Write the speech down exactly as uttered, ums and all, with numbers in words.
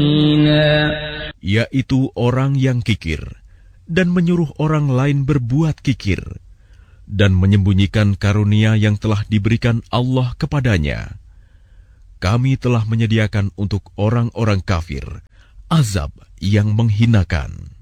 yaitu orang yang kikir dan menyuruh orang lain berbuat kikir dan menyembunyikan karunia yang telah diberikan Allah kepadanya. Kami telah menyediakan untuk orang-orang kafir azab yang menghinakan.